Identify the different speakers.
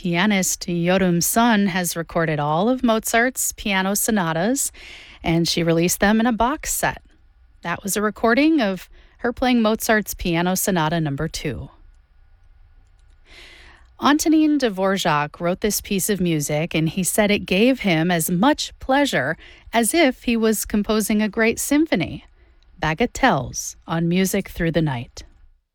Speaker 1: Pianist Yorum Sun has recorded all of Mozart's piano sonatas, and she released them in a box set. That was a recording of her playing Mozart's Piano Sonata Number 2. Antonin Dvorak wrote this piece of music, and he said it gave him as much pleasure as if he was composing a great symphony. Bagatelles on Music Through the Night.